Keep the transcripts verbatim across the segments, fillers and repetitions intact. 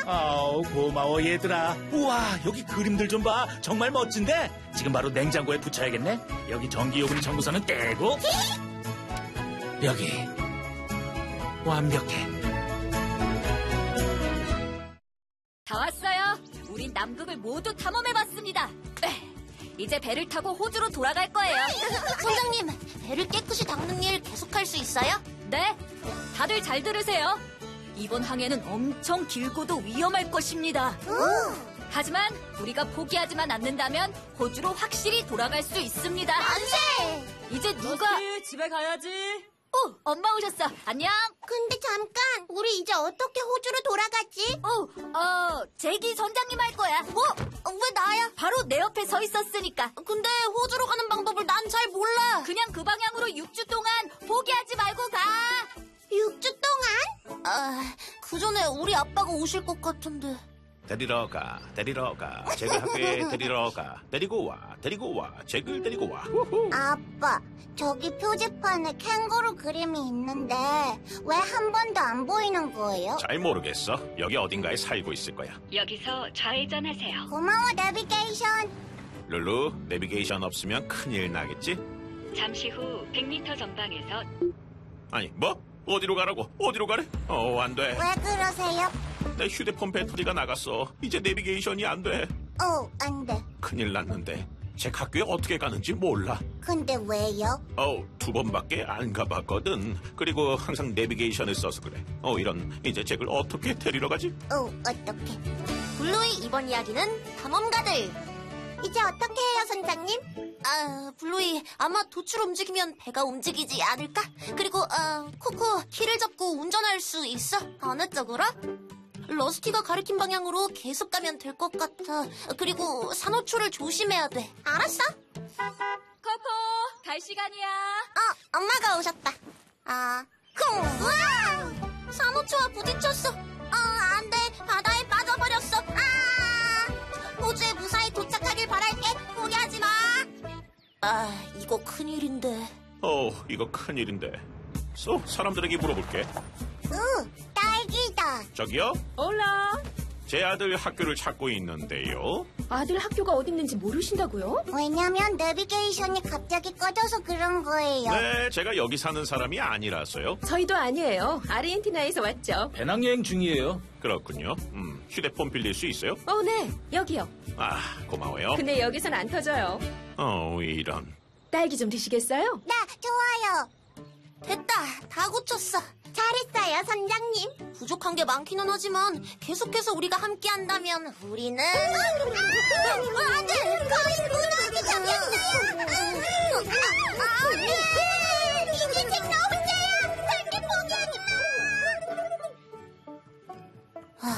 아우, 고마워 얘들아. 우와, 여기 그림들 좀 봐. 정말 멋진데? 지금 바로 냉장고에 붙여야겠네. 여기 전기요금 청구서는 떼고 여기 완벽해. 다 왔어요. 우린 남극을 모두 탐험해봤습니다. 이제 배를 타고 호주로 돌아갈 거예요. 선장님, 배를 깨끗이 닦는 일 계속할 수 있어요? 네, 다들 잘 들으세요. 이번 항해는 엄청 길고도 위험할 것입니다. 하지만 우리가 포기하지만 않는다면 호주로 확실히 돌아갈 수 있습니다. 만세! 이제 누가... 집에 가야지. 어, 엄마 오셨어. 안녕. 근데 잠깐, 우리 이제 어떻게 호주로 돌아가지? 어, 어, 제기 선장님 할 거야. 뭐? 어, 왜 나야? 바로 내 옆에 서 있었으니까. 근데 호주로 가는 방법을 난 잘 몰라. 그냥 그 방향으로 육 주 동안 포기하지 말고 가. 육 주 동안? 아, 그 전에 우리 아빠가 오실 것 같은데. 데리러 가, 데리러 가, 잭을 학교에 데리러 가, 데리고 와, 데리고 와, 잭을 데리고 와. 우후. 아빠, 저기 표지판에 캥거루 그림이 있는데 왜 한 번도 안 보이는 거예요? 잘 모르겠어. 여기 어딘가에 살고 있을 거야. 여기서 좌회전하세요. 고마워, 내비게이션. 룰루, 내비게이션 없으면 큰일 나겠지? 잠시 후 백 미터 전방에서 아니, 뭐? 어디로 가라고? 어디로 가래? 어, 안 돼. 왜 그러세요? 내 휴대폰 배터리가 나갔어. 이제 내비게이션이 안 돼. 어, 안 돼. 큰일 났는데. 잭 학교에 어떻게 가는지 몰라. 근데 왜요? 어우, 두 번밖에 안 가봤거든. 그리고 항상 내비게이션을 써서 그래. 어, 이런, 이제 잭을 어떻게 데리러 가지? 어, 어떡해. 블루의 이번 이야기는 탐험가들. 이제 어떻게 해요, 선장님? 아, 블루이, 아마 돛을 움직이면 배가 움직이지 않을까? 그리고, 아, 코코, 키를 잡고 운전할 수 있어? 어느 쪽으로? 러스티가 가리킨 방향으로 계속 가면 될 것 같아. 그리고 산호초를 조심해야 돼. 알았어? 코코, 갈 시간이야. 어, 엄마가 오셨다. 아, 쿵! 우와! 산호초와 부딪혔어. 어, 안 돼. 바다에 빠져버렸어. 아! 호주에 무사히 도착하길 바랄게. 포기하지 마. 아, 이거 큰일인데. 어, 이거 큰일인데. 쏘, 사람들에게 물어볼게. 으, 딸기다. 저기요? 올라. 제 아들 학교를 찾고 있는데요. 아들 학교가 어딨는지 모르신다고요? 왜냐면 내비게이션이 갑자기 꺼져서 그런 거예요. 네, 제가 여기 사는 사람이 아니라서요. 저희도 아니에요. 아르헨티나에서 왔죠. 배낭여행 중이에요. 그렇군요. 음, 휴대폰 빌릴 수 있어요? 어, 네. 여기요. 아, 고마워요. 근데 여기선 안 터져요. 어, 이런. 딸기 좀 드시겠어요? 네, 좋아요. 됐다. 다 고쳤어. 잘했어요, 선장님. 부족한 게 많기는 하지만 계속해서 우리가 함께 한다면 우리는... 아, 안 돼! 거의 무너지기 전이었어요! 아, 아, 네! 이제 책 나 혼자야! 절대 포기하지 마!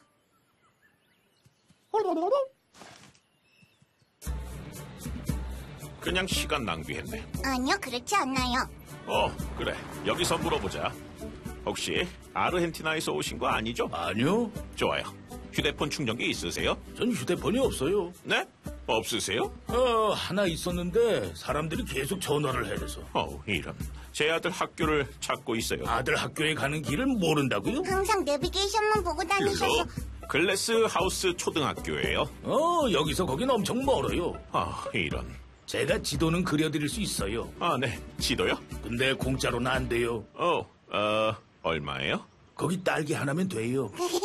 그냥 시간 낭비했네. 아니요, 그렇지 않아요. 어, 그래. 여기서 물어보자. 혹시 아르헨티나에서 오신 거 아니죠? 아니요, 좋아요. 휴대폰 충전기 있으세요? 전 휴대폰이 없어요. 네? 없으세요? 어, 하나 있었는데 사람들이 계속 전화를 해서. 어, 이런. 제 아들 학교를 찾고 있어요. 아들 학교에 가는 길을 모른다고요? 항상 내비게이션만 보고 다니셔서... 룰루, 글래스 하우스 초등학교예요. 어, 여기서 거긴 엄청 멀어요. 아, 이런. 제가 지도는 그려드릴 수 있어요. 아, 네. 지도요? 근데 공짜로는 안 돼요. 어, 어, 얼마예요? 거기 딸기 하나면 돼요.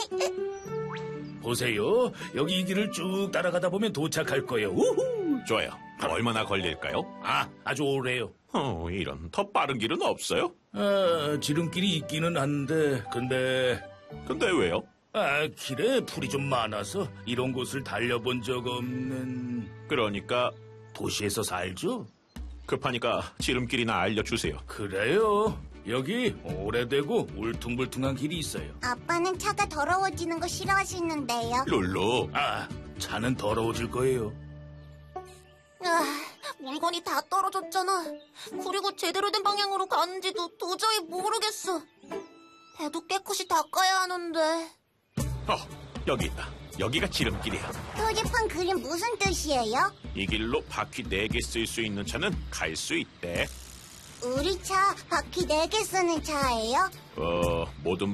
보세요. 여기 이 길을 쭉 따라가다 보면 도착할 거예요. 우후! 좋아요. 얼마나 걸릴까요? 아, 아주 오래요. 어, 이런. 더 빠른 길은 없어요? 아, 지름길이 있기는 한데, 근데... 근데 왜요? 아, 길에 풀이 좀 많아서 이런 곳을 달려본 적 없는... 그러니까 도시에서 살죠? 급하니까 지름길이나 알려주세요. 그래요. 여기 오래되고 울퉁불퉁한 길이 있어요. 아빠는 차가 더러워지는 거 싫어하시는데요. 룰루. 아, 차는 더러워질 거예요. 아, 물건이 다 떨어졌잖아. 그리고 제대로 된 방향으로 가는지도 도저히 모르겠어. 배도 깨끗이 닦아야 하는데. 어, 여기 있다. 여기가 지름길이야. 표지판 그림 무슨 뜻이에요? 이 길로 바퀴 네 개 쓸 수 있는 차는 갈 수 있대. 우리 차 바퀴 네 개 쓰는 차예요? 어, 모든